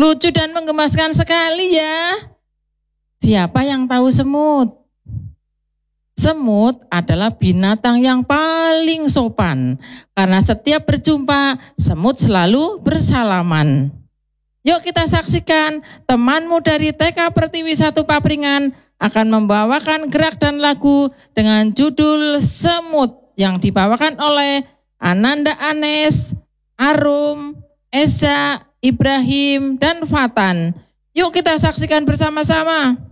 Lucu dan menggemaskan sekali ya. Siapa yang tahu semut? Semut adalah binatang yang paling sopan. Karena setiap berjumpa, semut selalu bersalaman. Yuk kita saksikan temanmu dari TK Pertiwi 1 Papringan akan membawakan gerak dan lagu dengan judul Semut yang dibawakan oleh Ananda Anes, Arum, Esa, Ibrahim, dan Fatan. Yuk kita saksikan bersama-sama.